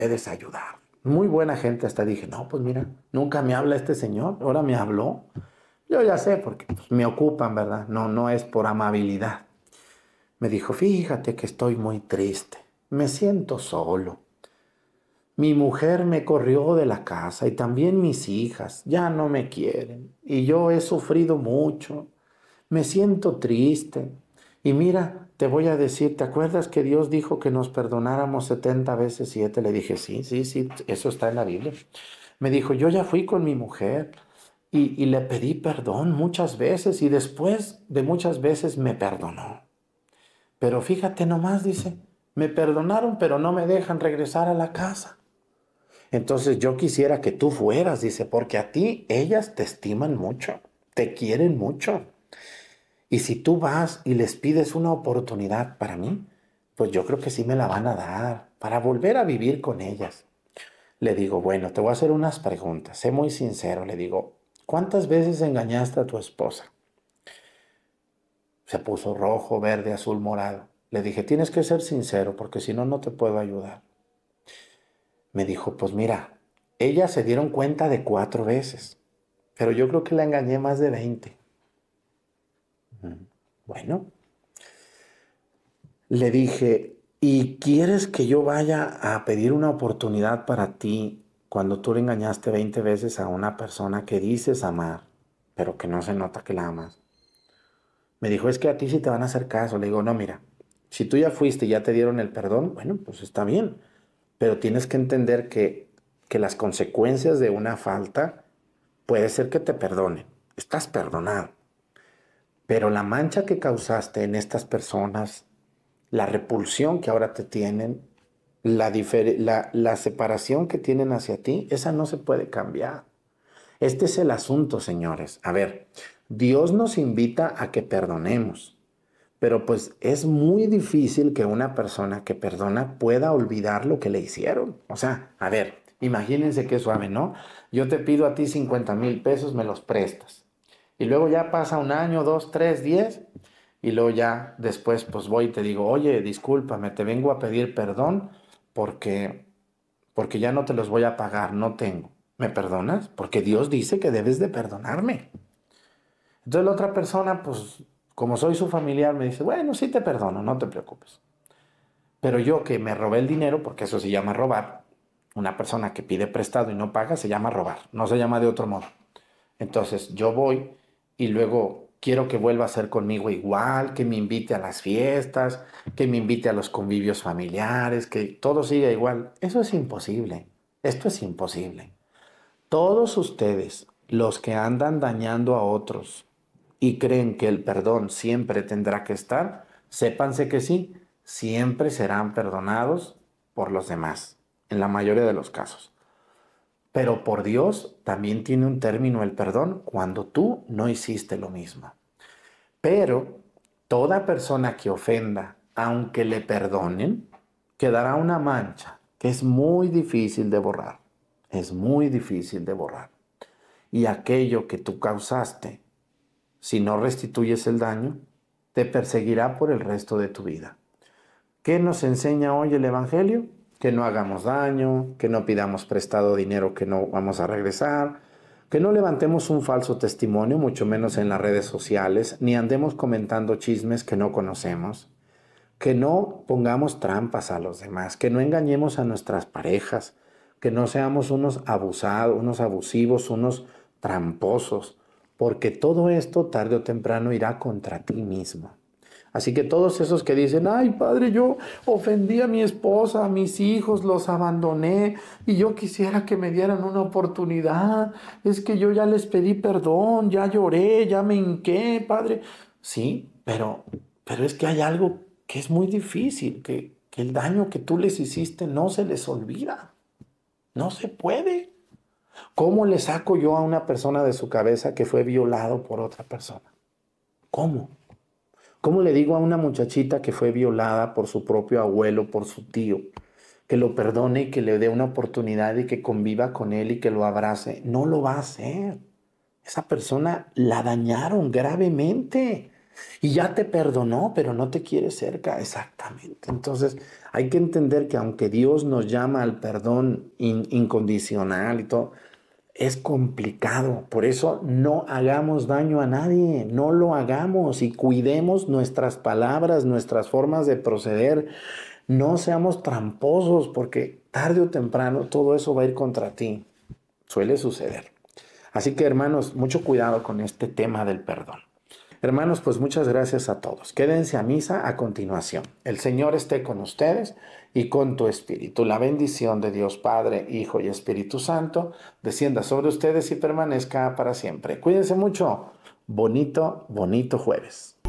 puedes ayudar. Muy buena gente, hasta dije, no, pues mira, nunca me habla este señor, ahora me habló. Yo ya sé, porque pues, me ocupan, ¿verdad? No, no es por amabilidad. Me dijo, fíjate que estoy muy triste, me siento solo. Mi mujer me corrió de la casa y también mis hijas ya no me quieren y yo he sufrido mucho. Me siento triste. Y mira, te voy a decir, ¿te acuerdas que Dios dijo que nos perdonáramos 70 veces 7? Le dije, sí, sí, sí, eso está en la Biblia. Me dijo, yo ya fui con mi mujer y le pedí perdón muchas veces y después de muchas veces me perdonó. Pero fíjate nomás, dice, me perdonaron, pero no me dejan regresar a la casa. Entonces yo quisiera que tú fueras, dice, porque a ti ellas te estiman mucho, te quieren mucho. Y si tú vas y les pides una oportunidad para mí, pues yo creo que sí me la van a dar para volver a vivir con ellas. Le digo, bueno, te voy a hacer unas preguntas, sé muy sincero, le digo, ¿cuántas veces engañaste a tu esposa? Se puso rojo, verde, azul, morado. Le dije, tienes que ser sincero porque si no, no te puedo ayudar. Me dijo, pues mira, ellas se dieron cuenta de 4 veces, pero yo creo que la engañé más de 20. Bueno, le dije, ¿y quieres que yo vaya a pedir una oportunidad para ti cuando tú le engañaste 20 veces a una persona que dices amar, pero que no se nota que la amas? Me dijo, es que a ti sí te van a hacer caso. Le digo, no, mira, si tú ya fuiste y ya te dieron el perdón, bueno, pues está bien, pero tienes que entender que las consecuencias de una falta puede ser que te perdonen. Estás perdonado. Pero la mancha que causaste en estas personas, la repulsión que ahora te tienen, la separación que tienen hacia ti, esa no se puede cambiar. Este es el asunto, señores. A ver, Dios nos invita a que perdonemos, pero pues es muy difícil que una persona que perdona pueda olvidar lo que le hicieron. O sea, a ver, imagínense qué suave, ¿no? Yo te pido a ti 50,000 pesos, me los prestas. Y luego ya pasa un año, 2, 3, 10, y luego ya después pues voy y te digo, oye, discúlpame, te vengo a pedir perdón porque, porque ya no te los voy a pagar, no tengo. ¿Me perdonas? Porque Dios dice que debes de perdonarme. Entonces la otra persona, pues como soy su familiar, me dice, bueno, sí te perdono, no te preocupes. Pero yo que me robé el dinero, porque eso se llama robar, una persona que pide prestado y no paga se llama robar, no se llama de otro modo. Entonces yo voy y luego quiero que vuelva a ser conmigo igual, que me invite a las fiestas, que me invite a los convivios familiares, que todo siga igual. Eso es imposible. Esto es imposible. Todos ustedes, los que andan dañando a otros y creen que el perdón siempre tendrá que estar, sépanse que sí, siempre serán perdonados por los demás, en la mayoría de los casos. Pero por Dios también tiene un término el perdón cuando tú no hiciste lo mismo. Pero toda persona que ofenda, aunque le perdonen, quedará una mancha que es muy difícil de borrar. Es muy difícil de borrar. Y aquello que tú causaste, si no restituyes el daño, te perseguirá por el resto de tu vida. ¿Qué nos enseña hoy el Evangelio? Que no hagamos daño, que no pidamos prestado dinero que no vamos a regresar, que no levantemos un falso testimonio, mucho menos en las redes sociales, ni andemos comentando chismes que no conocemos, que no pongamos trampas a los demás, que no engañemos a nuestras parejas, que no seamos unos abusados, unos abusivos, unos tramposos, porque todo esto tarde o temprano irá contra ti mismo. Así que todos esos que dicen, ay padre, yo ofendí a mi esposa, a mis hijos, los abandoné y yo quisiera que me dieran una oportunidad, es que yo ya les pedí perdón, ya lloré, ya me hinqué, padre. Sí, pero es que hay algo que es muy difícil, que el daño que tú les hiciste no se les olvida, no se puede. ¿Cómo le saco yo a una persona de su cabeza que fue violado por otra persona? ¿Cómo? ¿Cómo le digo a una muchachita que fue violada por su propio abuelo, por su tío, que lo perdone y que le dé una oportunidad y que conviva con él y que lo abrace? No lo va a hacer. Esa persona la dañaron gravemente. Y ya te perdonó, pero no te quiere cerca, exactamente. Entonces hay que entender que aunque Dios nos llama al perdón incondicional y todo, es complicado. Por eso no hagamos daño a nadie, no lo hagamos y cuidemos nuestras palabras, nuestras formas de proceder. No seamos tramposos porque tarde o temprano todo eso va a ir contra ti. Suele suceder. Así que hermanos, mucho cuidado con este tema del perdón. Hermanos, pues muchas gracias a todos. Quédense a misa a continuación. El Señor esté con ustedes y con tu espíritu. La bendición de Dios Padre, Hijo y Espíritu Santo descienda sobre ustedes y permanezca para siempre. Cuídense mucho. Bonito, bonito jueves.